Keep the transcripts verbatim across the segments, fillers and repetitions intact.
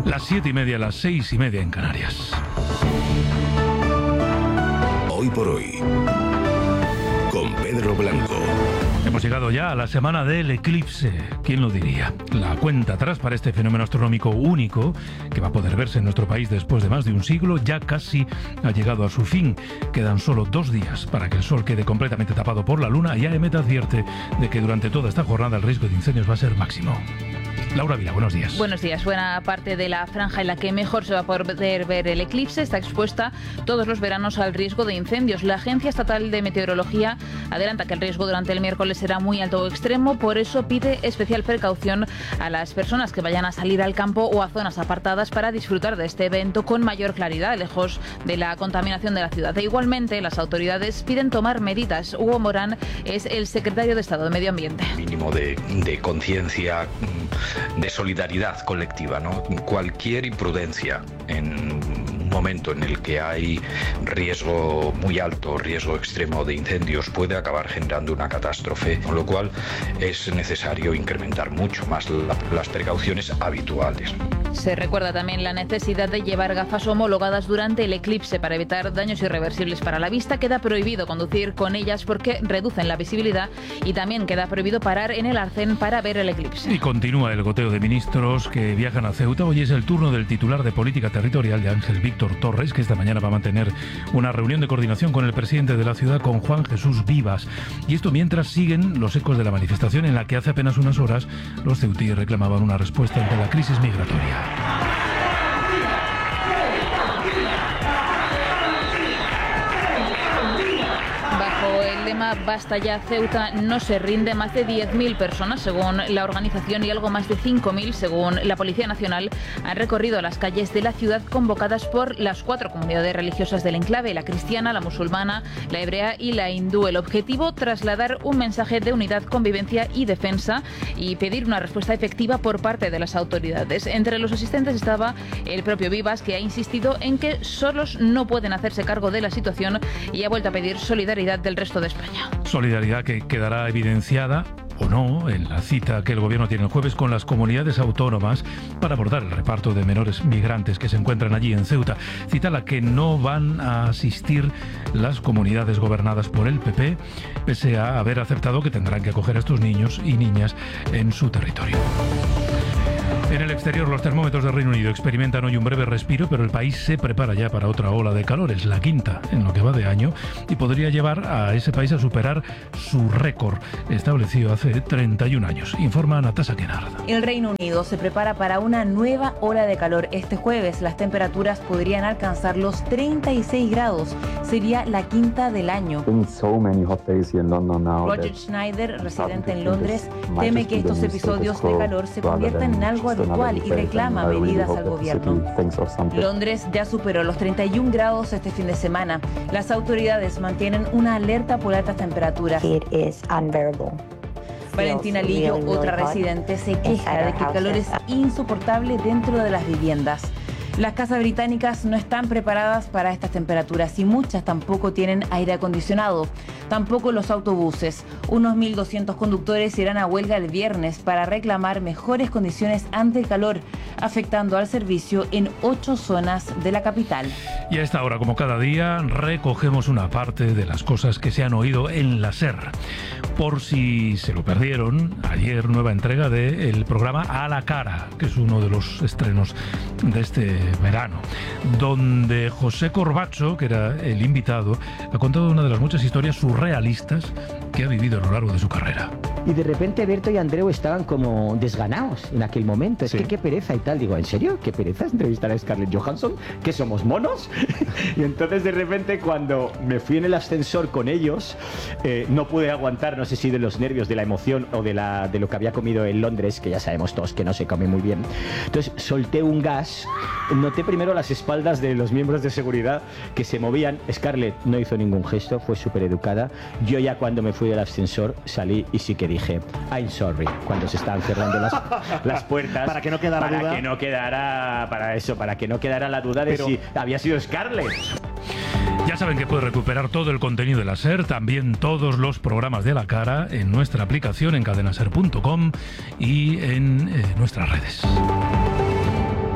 Las siete y media, las seis y media en Canarias. Hoy por hoy, con Pedro Blanco. Hemos llegado ya a la semana del eclipse. ¿Quién lo diría? La cuenta atrás para este fenómeno astronómico único, que va a poder verse en nuestro país después de más de un siglo, ya casi ha llegado a su fin. Quedan solo dos días para que el sol quede completamente tapado por la luna y A E M E T advierte de que durante toda esta jornada el riesgo de incendios va a ser máximo. Laura Vila, buenos días. Buenos días. Buena parte de la franja en la que mejor se va a poder ver el eclipse está expuesta todos los veranos al riesgo de incendios. La Agencia Estatal de Meteorología adelanta que el riesgo durante el miércoles será muy alto o extremo, por eso pide especial precaución a las personas que vayan a salir al campo o a zonas apartadas para disfrutar de este evento con mayor claridad, lejos de la contaminación de la ciudad. E igualmente, las autoridades piden tomar medidas. Hugo Morán es el secretario de Estado de Medio Ambiente. Mínimo de, de conciencia, de solidaridad colectiva, ¿no? Cualquier imprudencia en un momento en el que hay riesgo muy alto, riesgo extremo de incendios, puede acabar generando una catástrofe, con lo cual es necesario incrementar mucho más la, las precauciones habituales. Se recuerda también la necesidad de llevar gafas homologadas durante el eclipse para evitar daños irreversibles para la vista. Queda prohibido conducir con ellas porque reducen la visibilidad y también queda prohibido parar en el arcén para ver el eclipse. Y continúa el goteo de ministros que viajan a Ceuta. Hoy es el turno del titular de Política Territorial, de Ángel Víctor Torres, que esta mañana va a mantener una reunión de coordinación con el presidente de la ciudad, con Juan Jesús Vivas. Y esto mientras siguen los ecos de la manifestación en la que hace apenas unas horas los ceutíes reclamaban una respuesta ante la crisis migratoria. Basta ya, Ceuta no se rinde. Más de diez mil personas, según la organización, y algo más de cinco mil, según la Policía Nacional, han recorrido las calles de la ciudad convocadas por las cuatro comunidades religiosas del enclave: la cristiana, la musulmana, la hebrea y la hindú. El objetivo, trasladar un mensaje de unidad, convivencia y defensa y pedir una respuesta efectiva por parte de las autoridades. Entre los asistentes estaba el propio Vivas, que ha insistido en que solos no pueden hacerse cargo de la situación y ha vuelto a pedir solidaridad del resto de España. Solidaridad que quedará evidenciada o no en la cita que el gobierno tiene el jueves con las comunidades autónomas para abordar el reparto de menores migrantes que se encuentran allí en Ceuta. Cita a la que no van a asistir las comunidades gobernadas por el P P, pese a haber aceptado que tendrán que acoger a estos niños y niñas en su territorio. En el exterior, los termómetros del Reino Unido experimentan hoy un breve respiro, pero el país se prepara ya para otra ola de calor. Es la quinta en lo que va de año y podría llevar a ese país a superar su récord establecido hace treinta y un años. Informa Natasha Kennard. El Reino Unido se prepara para una nueva ola de calor. Este jueves las temperaturas podrían alcanzar los treinta y seis grados. Sería la quinta del año. Roger Schneider, residente en Londres, teme que estos episodios de calor se conviertan en algo habitual y reclama medidas al gobierno. Londres ya superó los treinta y un grados este fin de semana. Las autoridades mantienen una alerta por altas temperaturas. Valentina Lillo, otra residente, se queja de que el calor es insoportable dentro de las viviendas. Las casas británicas no están preparadas para estas temperaturas y muchas tampoco tienen aire acondicionado. Tampoco los autobuses. Unos mil doscientos conductores irán a huelga el viernes para reclamar mejores condiciones ante el calor, afectando al servicio en ocho zonas de la capital. Y a esta hora, como cada día, recogemos una parte de las cosas que se han oído en la SER. Por si se lo perdieron, ayer nueva entrega del programa A la Cara, que es uno de los estrenos de este verano, donde José Corbacho, que era el invitado, ha contado una de las muchas historias surrealistas que ha vivido a lo largo de su carrera. Y de repente Berto y Andreu estaban como desganados en aquel momento. Es sí. que qué pereza y tal. Digo, ¿en serio? ¿Qué pereza entrevistar a Scarlett Johansson? ¿Que somos monos? Y entonces de repente cuando me fui en el ascensor con ellos, eh, no pude aguantar, no sé si de los nervios, de la emoción o de, la, de lo que había comido en Londres, que ya sabemos todos que no se come muy bien. Entonces solté un gas, noté primero las espaldas de los miembros de seguridad que se movían. Scarlett no hizo ningún gesto, fue súper educada. Yo ya cuando me fui del ascensor salí y sí que dije I'm sorry cuando se estaban cerrando las, las puertas para que no quedara para duda. que no quedara para eso para que no quedara la duda de Pero... si había sido Scarlett. Ya saben que puede recuperar todo el contenido de la SER, también todos los programas de La Cara, en nuestra aplicación en cadena ser punto com y en eh, nuestras redes.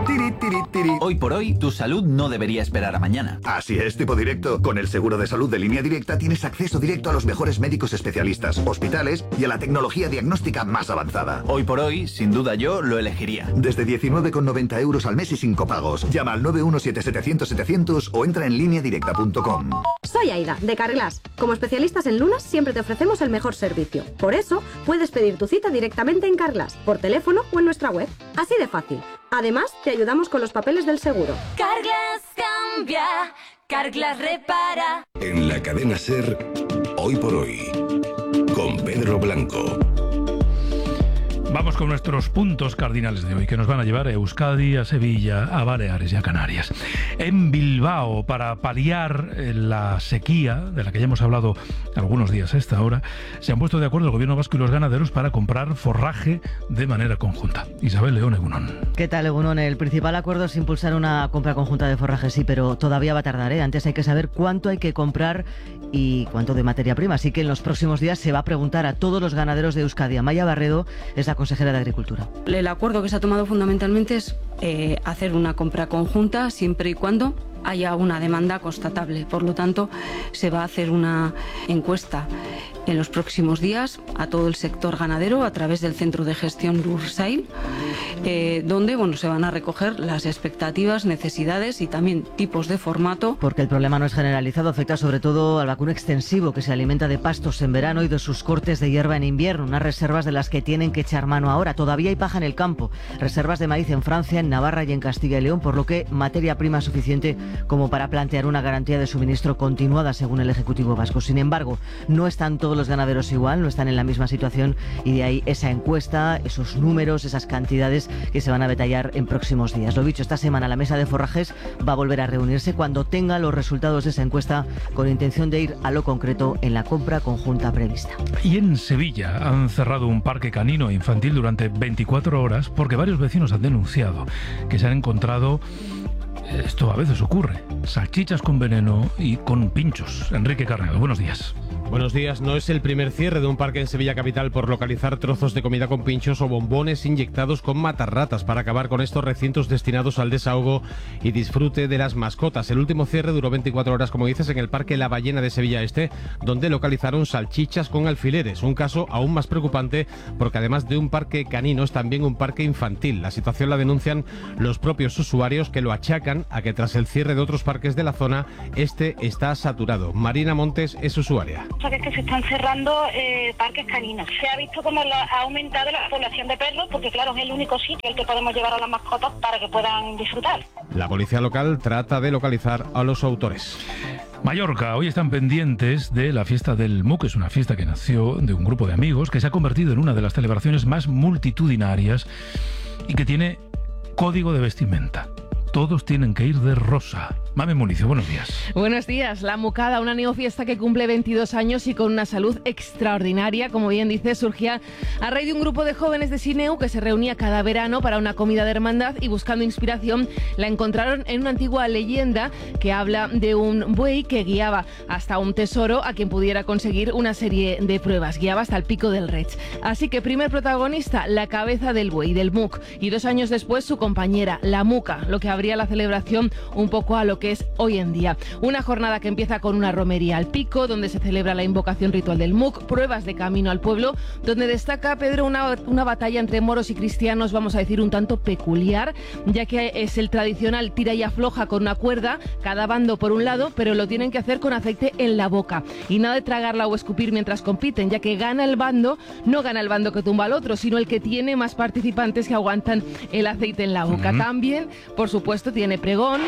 tiri, tiri. Hoy por hoy, tu salud no debería esperar a mañana. Así es, tipo directo. Con el seguro de salud de Línea Directa tienes acceso directo a los mejores médicos especialistas, hospitales y a la tecnología diagnóstica más avanzada. Hoy por hoy, sin duda yo lo elegiría. Desde diecinueve con noventa euros al mes y sin copagos. Llama al nueve uno siete setecientos setecientos o entra en línea directa punto com. Soy Aida, de Carglass. Como especialistas en lunas, siempre te ofrecemos el mejor servicio. Por eso, puedes pedir tu cita directamente en Carglass, por teléfono o en nuestra web. Así de fácil. Además, te ayudamos con los papeles del seguro. Carglass cambia, Carglass repara. En la cadena SER, Hoy por Hoy, con Pedro Blanco. Vamos con nuestros puntos cardinales de hoy, que nos van a llevar a Euskadi, a Sevilla, a Baleares y a Canarias. En Bilbao, para paliar la sequía, de la que ya hemos hablado algunos días a esta hora, se han puesto de acuerdo el gobierno vasco y los ganaderos para comprar forraje de manera conjunta. Isabel León, Egunon. ¿Qué tal, Egunon? El principal acuerdo es impulsar una compra conjunta de forraje, sí, pero todavía va a tardar, ¿eh? Antes hay que saber cuánto hay que comprar y cuánto de materia prima. Así que en los próximos días se va a preguntar a todos los ganaderos de Euskadi. Amaya Barredo es la consejera de Agricultura. El acuerdo que se ha tomado fundamentalmente es eh, hacer una compra conjunta siempre y cuando haya una demanda constatable. Por lo tanto, se va a hacer una encuesta en los próximos días a todo el sector ganadero a través del Centro de Gestión Lursail, eh, donde bueno, se van a recoger las expectativas, necesidades y también tipos de formato. Porque el problema no es generalizado, afecta sobre todo al vacuno extensivo, que se alimenta de pastos en verano y de sus cortes de hierba en invierno, unas reservas de las que tienen que echar mano ahora. Todavía hay paja en el campo, reservas de maíz en Francia, en Navarra y en Castilla y León, por lo que materia prima suficiente como para plantear una garantía de suministro continuada, según el Ejecutivo vasco. Sin embargo, no están todos los ganaderos igual, no están en la misma situación, y de ahí esa encuesta, esos números, esas cantidades que se van a detallar en próximos días. Lo dicho, esta semana la mesa de forrajes va a volver a reunirse cuando tenga los resultados de esa encuesta, con intención de ir a lo concreto en la compra conjunta prevista. Y en Sevilla han cerrado un parque canino e infantil durante veinticuatro horas porque varios vecinos han denunciado que se han encontrado, esto a veces ocurre, salchichas con veneno y con pinchos. Enrique Carrero, buenos días. Buenos días. No es el primer cierre de un parque en Sevilla capital por localizar trozos de comida con pinchos o bombones inyectados con matarratas para acabar con estos recintos destinados al desahogo y disfrute de las mascotas. El último cierre duró veinticuatro horas, como dices, en el Parque La Ballena de Sevilla Este, donde localizaron salchichas con alfileres. Un caso aún más preocupante porque además de un parque canino es también un parque infantil. La situación la denuncian los propios usuarios, que lo achacan a que tras el cierre de otros parques de la zona, este está saturado. Marina Montes es usuaria. Que es que se están cerrando eh, parques caninos. Se ha visto cómo la, ha aumentado la población de perros, porque claro, es el único sitio al que podemos llevar a las mascotas para que puedan disfrutar. La policía local trata de localizar a los autores. Mallorca, hoy están pendientes de la fiesta del M U C. Es una fiesta que nació de un grupo de amigos que se ha convertido en una de las celebraciones más multitudinarias y que tiene código de vestimenta. Todos tienen que ir de rosa. Mame Municio, buenos días. Buenos días. La Mucada, una neofiesta que cumple veintidós años y con una salud extraordinaria, como bien dice, surgía a raíz de un grupo de jóvenes de Sineu que se reunía cada verano para una comida de hermandad, y buscando inspiración la encontraron en una antigua leyenda que habla de un buey que guiaba hasta un tesoro a quien pudiera conseguir una serie de pruebas. Guiaba hasta el Pico del Reig. Así que primer protagonista, la cabeza del buey, del M U C, y dos años después su compañera, la Muca, lo que abría la celebración un poco a lo que es hoy en día. Una jornada que empieza con una romería al pico, donde se celebra la invocación ritual del M U C, pruebas de camino al pueblo, donde destaca, Pedro, una, una batalla entre moros y cristianos, vamos a decir un tanto peculiar, ya que es el tradicional tira y afloja con una cuerda, cada bando por un lado, pero lo tienen que hacer con aceite en la boca. Y nada de tragarla o escupir mientras compiten, ya que gana el bando, no gana el bando que tumba al otro, sino el que tiene más participantes que aguantan el aceite en la boca. Uh-huh. También, por supuesto, tiene pregón.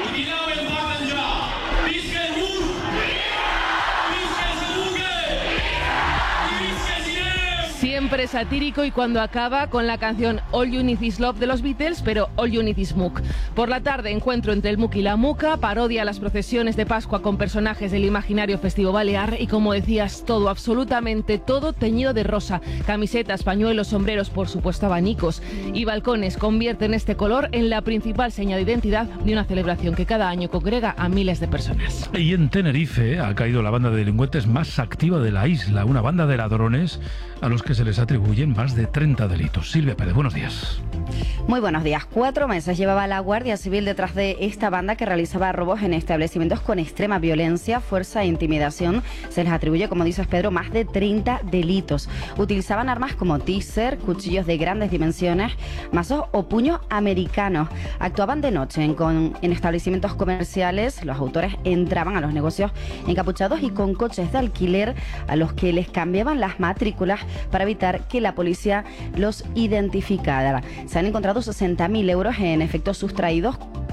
Siempre satírico, y cuando acaba con la canción All You Need Is Love de los Beatles, pero All You Need Is M U C. Por la tarde, encuentro entre el M U C y la Muca, parodia a las procesiones de Pascua con personajes del imaginario festivo balear y, como decías, todo, absolutamente todo teñido de rosa. Camisetas, pañuelos, sombreros, por supuesto abanicos y balcones convierten este color en la principal señal de identidad de una celebración que cada año congrega a miles de personas. Y en Tenerife ha caído la banda de delincuentes más activa de la isla, una banda de ladrones a los que se les les atribuyen más de treinta delitos. Silvia Pérez, buenos días. Muy buenos días. Cuatro meses llevaba la Guardia Civil detrás de esta banda que realizaba robos en establecimientos con extrema violencia, fuerza e intimidación. Se les atribuye, como dices Pedro, más de treinta delitos. Utilizaban armas como teaser, cuchillos de grandes dimensiones, mazos o puños americanos. Actuaban de noche en, con, en establecimientos comerciales. Los autores entraban a los negocios encapuchados y con coches de alquiler a los que les cambiaban las matrículas para evitar que la policía los identificara. Se han encontrado sesenta mil euros en efectos sustraídos.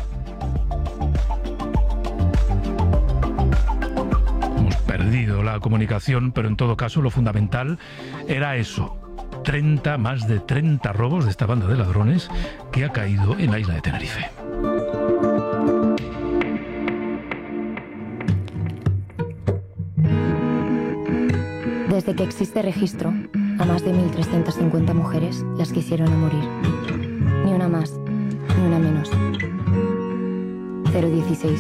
Hemos perdido la comunicación, pero en todo caso lo fundamental era eso. treinta, más de treinta robos de esta banda de ladrones que ha caído en la isla de Tenerife. Desde que existe registro, a más de mil trescientas cincuenta mujeres las quisieron a morir. Ni una más, ni una menos. cero dieciséis.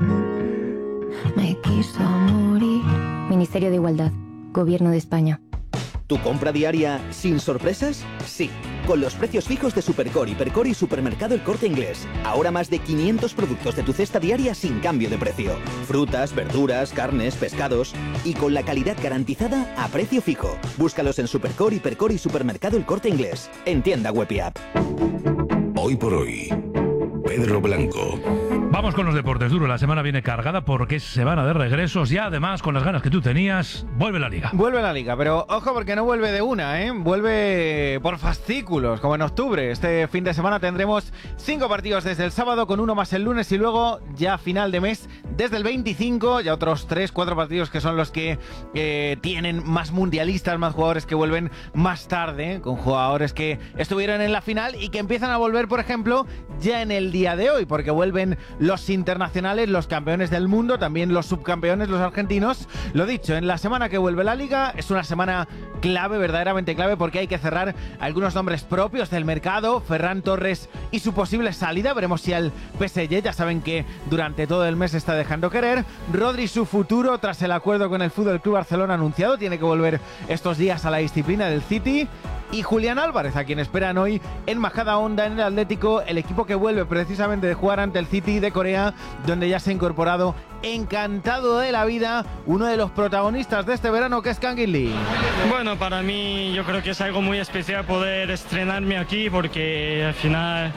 Me quiso morir. Ministerio de Igualdad, Gobierno de España. ¿Tu compra diaria sin sorpresas? Sí, con los precios fijos de Supercore, Hipercore y Supermercado El Corte Inglés. Ahora más de quinientos productos de tu cesta diaria sin cambio de precio. Frutas, verduras, carnes, pescados y con la calidad garantizada a precio fijo. Búscalos en Supercore, Hipercore y Supermercado El Corte Inglés. En tienda web y app. Hoy por hoy, Pedro Blanco. Vamos con los deportes, Duro. La semana viene cargada porque es semana de regresos y además, con las ganas que tú tenías, vuelve la Liga. Vuelve la Liga, pero ojo porque no vuelve de una, ¿eh? Vuelve por fascículos, como en octubre. Este fin de semana tendremos cinco partidos desde el sábado, con uno más el lunes y luego ya final de mes desde el veinticinco, ya otros tres, cuatro partidos que son los que eh, tienen más mundialistas, más jugadores que vuelven más tarde, con jugadores que estuvieron en la final y que empiezan a volver, por ejemplo, ya en el día de hoy, porque vuelven los internacionales, los campeones del mundo, también los subcampeones, los argentinos. Lo dicho, en la semana que vuelve la Liga es una semana clave, verdaderamente clave, porque hay que cerrar algunos nombres propios del mercado. Ferran Torres y su posible salida, veremos si al P S G, ya saben que durante todo el mes está dejando querer. Rodri, su futuro tras el acuerdo con el F C Barcelona anunciado, tiene que volver estos días a la disciplina del City. Y Julián Álvarez, a quien esperan hoy en Majadahonda, en el Atlético, el equipo que vuelve precisamente de jugar ante el City de Corea, donde ya se ha incorporado, encantado de la vida, uno de los protagonistas de este verano, que es Kang In Lee. Bueno, para mí yo creo que es algo muy especial poder estrenarme aquí, porque al final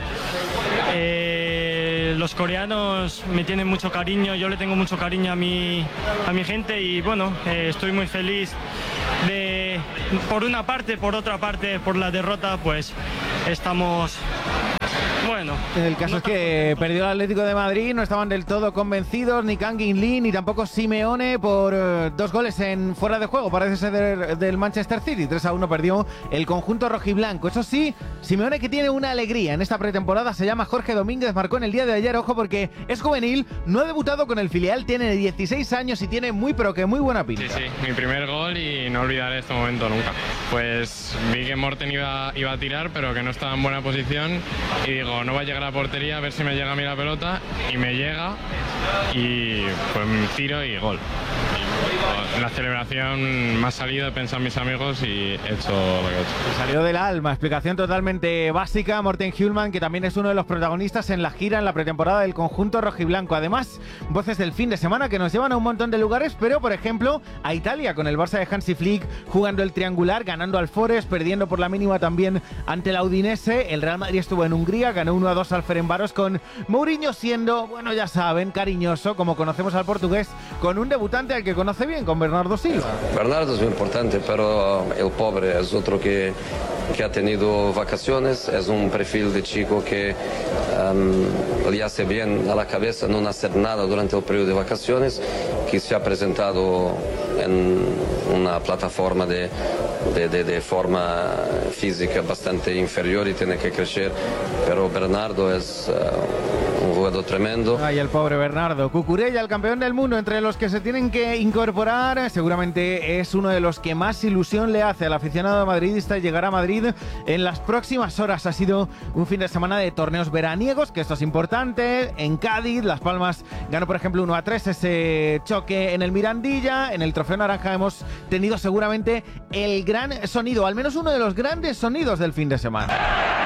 eh, los coreanos me tienen mucho cariño, yo le tengo mucho cariño a mi, a mi gente y bueno, eh, estoy muy feliz de, por una parte, por otra parte, por la derrota, pues estamos... Bueno, el caso no es que perdió el Atlético de Madrid, no estaban del todo convencidos ni Kang In Lee ni tampoco Simeone por uh, dos goles en fuera de juego, parece ser del, del Manchester City. tres a uno perdió el conjunto rojiblanco. Eso sí, Simeone, que tiene una alegría en esta pretemporada, se llama Jorge Domínguez, marcó en el día de ayer, ojo, porque es juvenil, no ha debutado con el filial, tiene dieciséis años y tiene muy pero que muy buena pinta. Sí, sí, mi primer gol y no olvidaré este momento nunca. Pues vi que Morten iba, iba a tirar, pero que no estaba en buena posición y digo, no va a llegar a la portería, a ver si me llega a mí la pelota, y me llega y pues tiro y gol. En la celebración me ha salido, he pensado en mis amigos y he hecho lo que he hecho. Salió del alma, explicación totalmente básica. Morten Hjulmand, que también es uno de los protagonistas en la gira, en la pretemporada del conjunto rojiblanco. Además, voces del fin de semana que nos llevan a un montón de lugares, pero por ejemplo a Italia, con el Barça de Hansi Flick jugando el triangular, ganando al Forest, perdiendo por la mínima también ante la Udinese. El Real Madrid estuvo en Hungría, ganó uno a dos al Ferencváros, con Mourinho siendo, bueno, ya saben, cariñoso, como conocemos al portugués, con un debutante al que conoce bien, con Bernardo Silva. Bernardo es muy importante, pero el pobre es otro que, que ha tenido vacaciones, es un perfil de chico que um, le hace bien a la cabeza no hacer nada durante el periodo de vacaciones, que se ha presentado en una plataforma de, de, de, de forma física bastante inferior y tiene que crecer, pero Bernardo es uh, un jugador tremendo. Ay, el pobre Bernardo. Cucurella, el campeón del mundo, entre los que se tienen que incorporar, seguramente es uno de los que más ilusión le hace al aficionado madridista llegar a Madrid en las próximas horas. Ha sido un fin de semana de torneos veraniegos, que esto es importante. En Cádiz, Las Palmas ganó, por ejemplo, uno a tres ese choque en el Mirandilla. En el Trofeo Naranja hemos tenido seguramente el gran sonido, al menos uno de los grandes sonidos del fin de semana.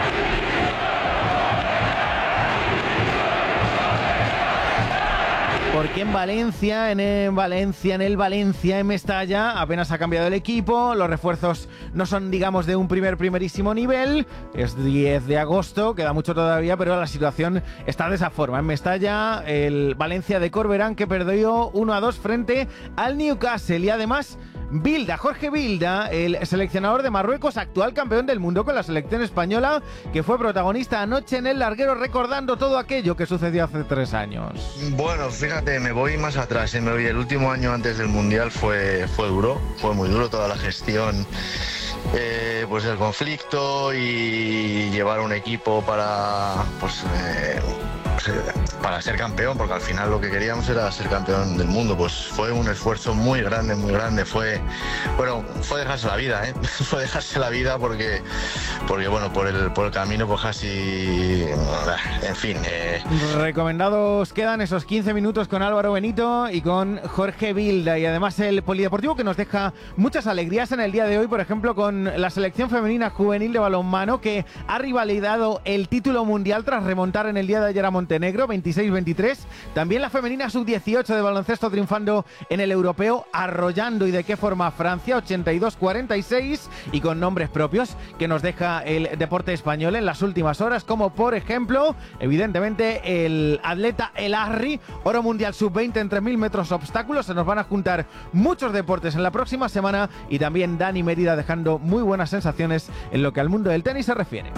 Porque en Valencia, en, en Valencia, en el Valencia, en Mestalla, apenas ha cambiado el equipo. Los refuerzos no son, digamos, de un primer, primerísimo nivel. Es diez de agosto, queda mucho todavía, pero la situación está de esa forma. En Mestalla, el Valencia de Corberán, que perdió uno a dos frente al Newcastle. Y además, Bilda, Jorge Bilda, el seleccionador de Marruecos, actual campeón del mundo con la selección española, que fue protagonista anoche en el larguero recordando todo aquello que sucedió hace tres años. Bueno, fíjate, me voy más atrás, ¿eh? me voy. El último año antes del Mundial fue, fue duro, fue muy duro toda la gestión, eh, pues el conflicto y llevar un equipo para, pues, eh, para ser campeón, porque al final lo que queríamos era ser campeón del mundo. Pues fue un esfuerzo muy grande, muy grande. Fue, bueno, fue dejarse la vida, ¿eh? Fue dejarse la vida porque, porque bueno, por el, por el camino, pues casi, en fin. Eh. Recomendados quedan esos quince minutos con Álvaro Benito y con Jorge Bilda, y además el polideportivo que nos deja muchas alegrías en el día de hoy, por ejemplo, con la selección femenina juvenil de balonmano, que ha rivalidado el título mundial tras remontar en el día de ayer a Montenegro, veintiséis veintitrés. También la femenina sub dieciocho de baloncesto triunfando en el europeo, arrollando y de qué forma a Francia, ochenta y dos cuarenta y seis, y con nombres propios que nos deja el deporte español en las últimas horas, como por ejemplo, evidentemente, el atleta El Arri, oro mundial sub veinte en tres mil metros obstáculos. Se nos van a juntar muchos deportes en la próxima semana, y también Dani Mérida dejando muy buenas sensaciones en lo que al mundo del tenis se refiere.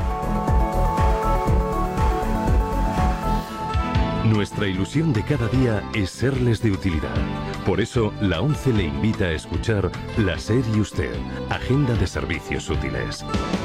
Nuestra ilusión de cada día es serles de utilidad. Por eso, la ONCE le invita a escuchar La SER y Usted, Agenda de Servicios Útiles.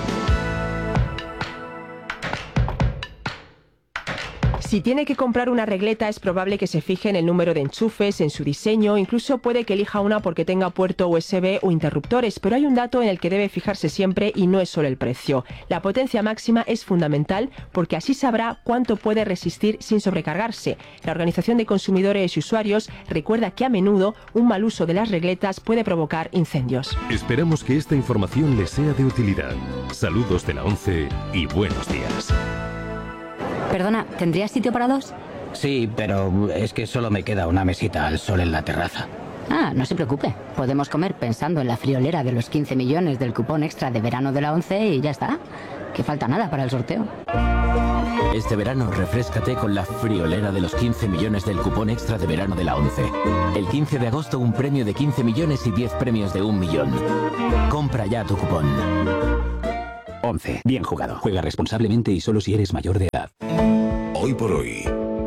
Si tiene que comprar una regleta, es probable que se fije en el número de enchufes, en su diseño, incluso puede que elija una porque tenga puerto U S B o interruptores, pero hay un dato en el que debe fijarse siempre y no es solo el precio. La potencia máxima es fundamental porque así sabrá cuánto puede resistir sin sobrecargarse. La Organización de Consumidores y Usuarios recuerda que a menudo un mal uso de las regletas puede provocar incendios. Esperamos que esta información les sea de utilidad. Saludos de la ONCE y buenos días. Perdona, ¿tendrías sitio para dos? Sí, pero es que solo me queda una mesita al sol en la terraza. Ah, no se preocupe. Podemos comer pensando en la friolera de los quince millones del cupón extra de verano de la ONCE y ya está. Que falta nada para el sorteo. Este verano refréscate con la friolera de los quince millones del cupón extra de verano de la ONCE. El quince de agosto un premio de quince millones y diez premios de un millón. Compra ya tu cupón. ONCE. Bien jugado. Juega responsablemente y solo si eres mayor de edad. Hoy por hoy,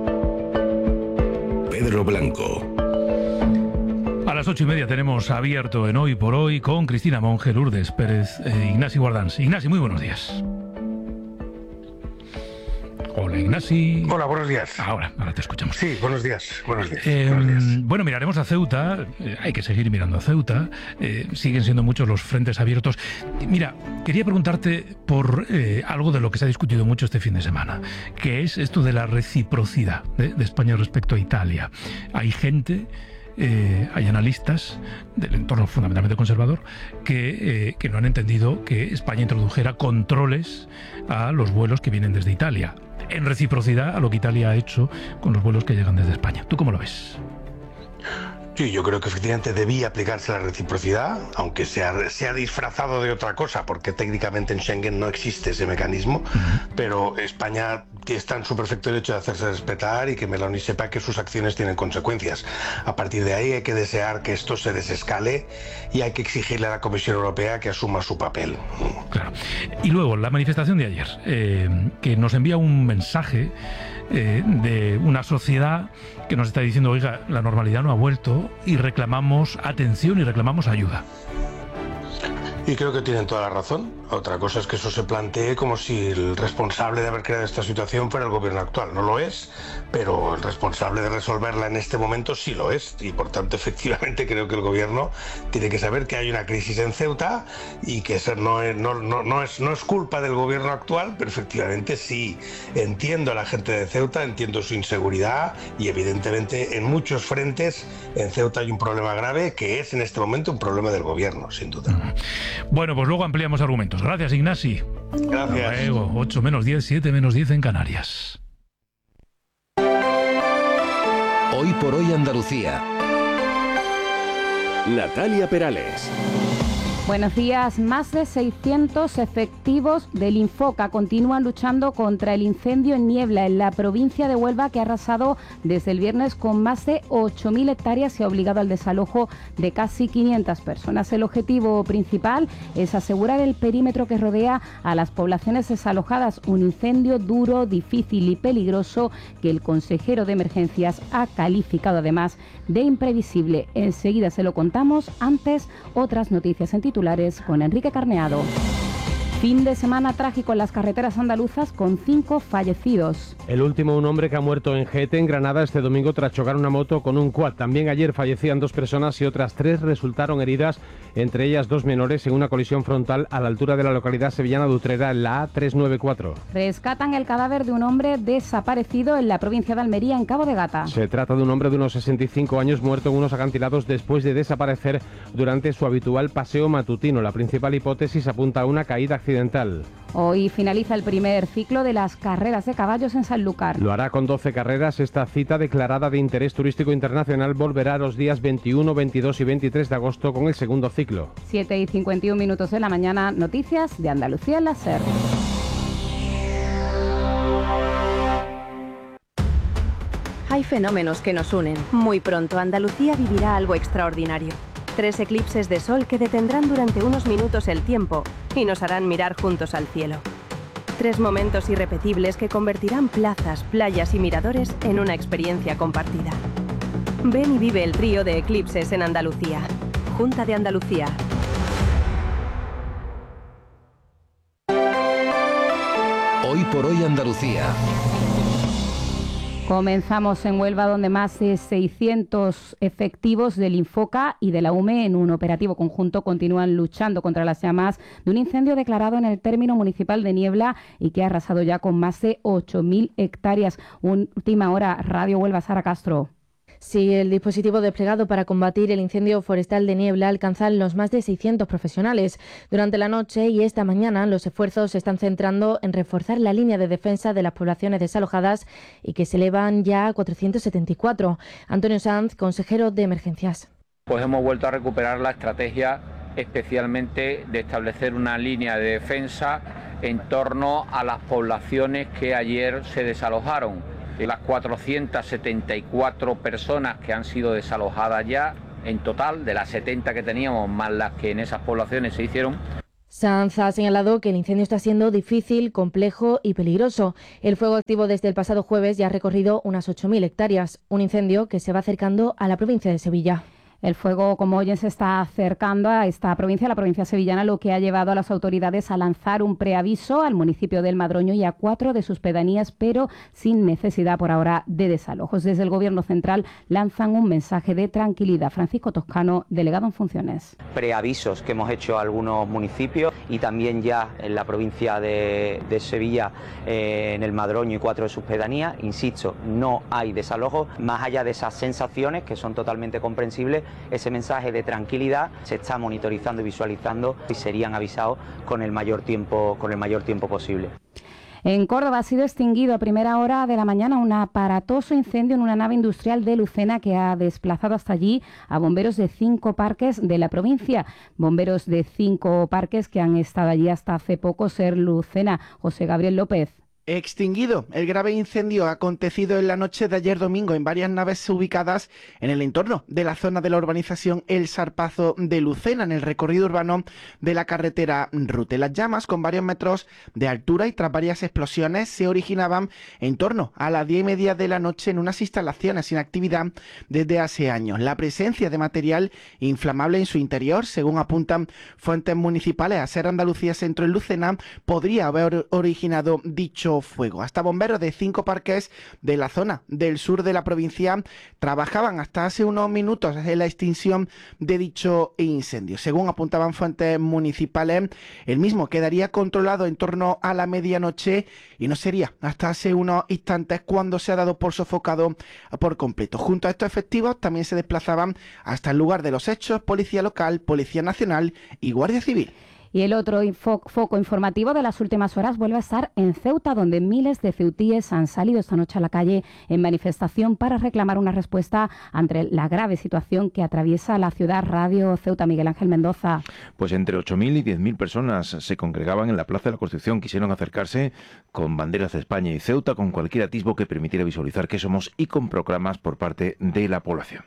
Pedro Blanco. A las ocho y media tenemos abierto en Hoy por Hoy con Cristina Monge, Lourdes Pérez e Ignasi Guardans. Ignasi, muy buenos días. Hola, Ignasi. Hola, buenos días. Ahora, ahora te escuchamos. Sí, buenos días. Buenos días. Eh, buenos días. Bueno, miraremos a Ceuta. Eh, hay que seguir mirando a Ceuta. Eh, siguen siendo muchos los frentes abiertos. Mira, quería preguntarte por eh, algo de lo que se ha discutido mucho este fin de semana, que es esto de la reciprocidad de, de España respecto a Italia. Hay gente... Eh, hay analistas del entorno fundamentalmente conservador que, eh, que no han entendido que España introdujera controles a los vuelos que vienen desde Italia, en reciprocidad a lo que Italia ha hecho con los vuelos que llegan desde España. ¿Tú cómo lo ves? Sí, yo creo que efectivamente debía aplicarse la reciprocidad, aunque sea, sea disfrazado de otra cosa, porque técnicamente en Schengen no existe ese mecanismo, uh-huh. pero España está en su perfecto derecho de hacerse respetar y que Meloni sepa que sus acciones tienen consecuencias. A partir de ahí hay que desear que esto se desescale y hay que exigirle a la Comisión Europea que asuma su papel. Claro. Y luego, la manifestación de ayer, eh, que nos envía un mensaje eh, de una sociedad que nos está diciendo, oiga, la normalidad no ha vuelto y reclamamos atención y reclamamos ayuda. y creo que tienen toda la razón. Otra cosa es que eso se plantee como si el responsable de haber creado esta situación fuera el gobierno actual. No lo es, pero el responsable de resolverla en este momento sí lo es, y por tanto efectivamente creo que el gobierno tiene que saber que hay una crisis en Ceuta y que eso no es, no, no, no es, no es culpa del gobierno actual, pero efectivamente sí entiendo a la gente de Ceuta, entiendo su inseguridad, y evidentemente en muchos frentes en Ceuta hay un problema grave que es en este momento un problema del gobierno, sin duda. Bueno, pues luego ampliamos argumentos. Gracias, Ignasi. Gracias. Luego, ocho menos diez, siete menos diez en Canarias. Hoy por hoy Andalucía. Natalia Perales. Buenos días. Más de seiscientos efectivos del Infoca continúan luchando contra el incendio en Niebla, en la provincia de Huelva, que ha arrasado desde el viernes con más de ocho mil hectáreas y ha obligado al desalojo de casi quinientas personas. El objetivo principal es asegurar el perímetro que rodea a las poblaciones desalojadas, un incendio duro, difícil y peligroso que el consejero de emergencias ha calificado además de imprevisible. Enseguida se lo contamos. Antes, otras noticias en titulares con Enrique Carneado. Fin de semana trágico en las carreteras andaluzas con cinco fallecidos. El último, un hombre que ha muerto en Gete, en Granada, este domingo tras chocar una moto con un quad. También ayer fallecían dos personas y otras tres resultaron heridas, entre ellas dos menores, en una colisión frontal a la altura de la localidad sevillana de Utrera, en la A trescientos noventa y cuatro. Rescatan el cadáver de un hombre desaparecido en la provincia de Almería, en Cabo de Gata. Se trata de un hombre de unos sesenta y cinco años muerto en unos acantilados después de desaparecer durante su habitual paseo matutino. La principal hipótesis apunta a una caída accidental. Hoy finaliza el primer ciclo de las carreras de caballos en Sanlúcar. Lo hará con doce carreras. Esta cita declarada de interés turístico internacional volverá los días veintiuno, veintidós y veintitrés de agosto con el segundo ciclo. siete y cincuenta y un minutos de la mañana, noticias de Andalucía en la SER. Hay fenómenos que nos unen. Muy pronto Andalucía vivirá algo extraordinario. Tres eclipses de sol que detendrán durante unos minutos el tiempo y nos harán mirar juntos al cielo. Tres momentos irrepetibles que convertirán plazas, playas y miradores en una experiencia compartida. Ven y vive el trío de eclipses en Andalucía. Junta de Andalucía. Hoy por hoy Andalucía. Comenzamos en Huelva, donde más de seiscientos efectivos del Infoca y de la U M E en un operativo conjunto continúan luchando contra las llamas de un incendio declarado en el término municipal de Niebla y que ha arrasado ya con más de ocho mil hectáreas. Última hora, Radio Huelva, Sara Castro. Sí, el dispositivo desplegado para combatir el incendio forestal de Niebla alcanzan los más de seiscientos profesionales. Durante la noche y esta mañana los esfuerzos se están centrando en reforzar la línea de defensa de las poblaciones desalojadas y que se elevan ya a cuatrocientos setenta y cuatro. Antonio Sanz, consejero de Emergencias. Pues hemos vuelto a recuperar la estrategia especialmente de establecer una línea de defensa en torno a las poblaciones que ayer se desalojaron. Las cuatrocientas setenta y cuatro personas que han sido desalojadas ya, en total, de las setenta que teníamos, más las que en esas poblaciones se hicieron. Sanz ha señalado que el incendio está siendo difícil, complejo y peligroso. El fuego activo desde el pasado jueves ya ha recorrido unas ocho mil hectáreas, un incendio que se va acercando a la provincia de Sevilla. El fuego, como oyen, se está acercando a esta provincia, la provincia sevillana, lo que ha llevado a las autoridades a lanzar un preaviso al municipio del Madroño y a cuatro de sus pedanías, pero sin necesidad por ahora de desalojos. Desde el Gobierno central lanzan un mensaje de tranquilidad. Francisco Toscano, delegado en funciones. Preavisos que hemos hecho a algunos municipios y también ya en la provincia de, de Sevilla, eh, en el Madroño y cuatro de sus pedanías. Insisto, no hay desalojos, más allá de esas sensaciones que son totalmente comprensibles. Ese mensaje de tranquilidad se está monitorizando y visualizando y serían avisados con el mayor tiempo, con el mayor tiempo posible. En Córdoba ha sido extinguido a primera hora de la mañana un aparatoso incendio en una nave industrial de Lucena que ha desplazado hasta allí a bomberos de cinco parques de la provincia. Bomberos de cinco parques que han estado allí hasta hace poco. Ser Lucena. José Gabriel López. extinguido. El grave incendio ha acontecido en la noche de ayer domingo en varias naves ubicadas en el entorno de la zona de la urbanización El Sarpazo de Lucena, en el recorrido urbano de la carretera Rute. Las llamas, con varios metros de altura y tras varias explosiones, se originaban en torno a las diez y media de la noche en unas instalaciones sin actividad desde hace años. La presencia de material inflamable en su interior, según apuntan fuentes municipales a Ser Andalucía Centro en Lucena, podría haber originado dicho fuego. Hasta bomberos de cinco parques de la zona del sur de la provincia trabajaban hasta hace unos minutos en la extinción de dicho incendio. Según apuntaban fuentes municipales, el mismo quedaría controlado en torno a la medianoche y no sería hasta hace unos instantes cuando se ha dado por sofocado por completo. Junto a estos efectivos también se desplazaban hasta el lugar de los hechos Policía Local, Policía Nacional y Guardia Civil. Y el otro info, foco informativo de las últimas horas vuelve a estar en Ceuta, donde miles de ceutíes han salido esta noche a la calle en manifestación para reclamar una respuesta ante la grave situación que atraviesa la ciudad. Radio Ceuta, Miguel Ángel Mendoza. Pues entre ocho mil y diez mil personas se congregaban en la Plaza de la Constitución. Quisieron acercarse con banderas de España y Ceuta, con cualquier atisbo que permitiera visualizar qué somos y con proclamas por parte de la población.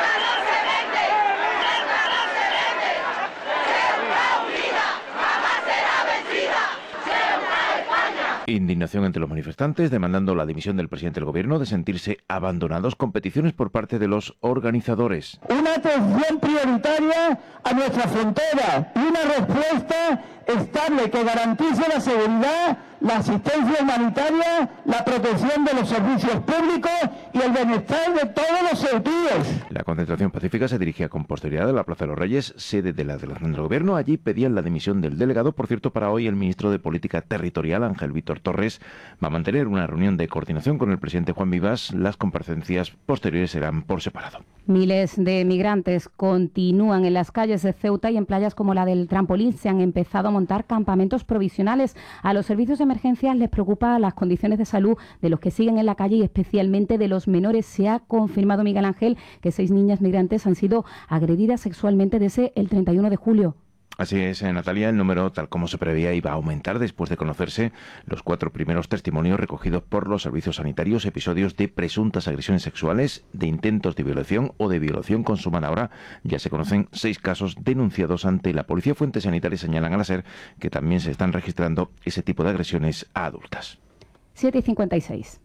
Indignación entre los manifestantes demandando la dimisión del presidente del gobierno de sentirse abandonados, con peticiones por parte de los organizadores. Una atención prioritaria a nuestra frontera y una respuesta estable que garantice la seguridad, la asistencia humanitaria, la protección de los servicios públicos y el bienestar de todos los ceutíes. La concentración pacífica se dirigía con posterioridad a la Plaza de los Reyes, sede de la delegación del gobierno. Allí pedían la dimisión del delegado. Por cierto, para hoy el ministro de Política Territorial, Ángel Víctor Torres, va a mantener una reunión de coordinación con el presidente Juan Vivas. Las comparecencias posteriores serán por separado. Miles de migrantes continúan en las calles de Ceuta y en playas como la del Trampolín se han empezado a montar campamentos provisionales. A los servicios de emergencias les preocupa las condiciones de salud de los que siguen en la calle y especialmente de los menores. Se ha confirmado, Miguel Ángel, que seis niñas migrantes han sido agredidas sexualmente desde el treinta y uno de julio. Así es, Natalia, el número, tal como se preveía, iba a aumentar después de conocerse los cuatro primeros testimonios recogidos por los servicios sanitarios, episodios de presuntas agresiones sexuales, de intentos de violación o de violación consumada. Ahora ya se conocen seis casos denunciados ante la policía. Fuentes sanitarias señalan a la SER que también se están registrando ese tipo de agresiones a adultas. siete y cincuenta y seis.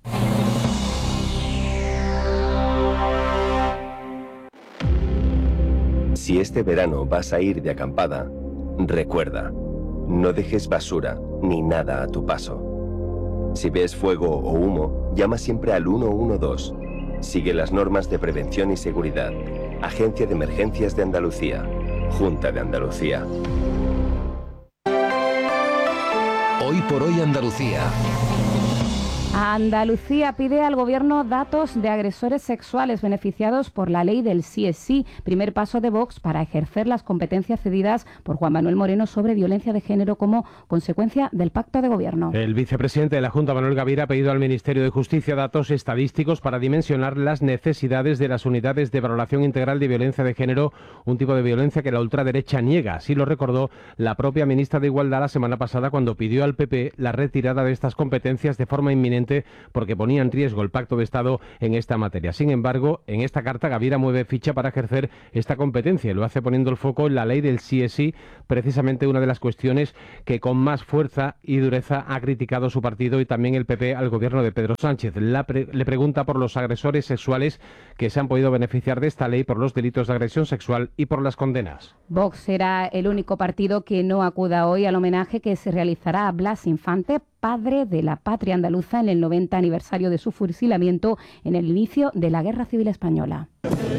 Si este verano vas a ir de acampada, recuerda, no dejes basura ni nada a tu paso. Si ves fuego o humo, llama siempre al uno uno dos. Sigue las normas de prevención y seguridad. Agencia de Emergencias de Andalucía. Junta de Andalucía. Hoy por hoy Andalucía. Andalucía pide al gobierno datos de agresores sexuales beneficiados por la ley del sí es sí. Primer paso de Vox para ejercer las competencias cedidas por Juan Manuel Moreno sobre violencia de género como consecuencia del pacto de gobierno. El vicepresidente de la Junta, Manuel Gavira, ha pedido al Ministerio de Justicia datos estadísticos para dimensionar las necesidades de las unidades de valoración integral de violencia de género, un tipo de violencia que la ultraderecha niega. Así lo recordó la propia ministra de Igualdad la semana pasada cuando pidió al P P la retirada de estas competencias de forma inminente porque ponía en riesgo el pacto de Estado en esta materia. Sin embargo, en esta carta Gavira mueve ficha para ejercer esta competencia y lo hace poniendo el foco en la ley del sí es sí, precisamente una de las cuestiones que con más fuerza y dureza ha criticado su partido y también el P P al gobierno de Pedro Sánchez. La pre- le pregunta por los agresores sexuales que se han podido beneficiar de esta ley por los delitos de agresión sexual y por las condenas. Vox será el único partido que no acuda hoy al homenaje que se realizará a Blas Infante, padre de la patria andaluza, en el noventa aniversario de su fusilamiento en el inicio de la Guerra Civil Española.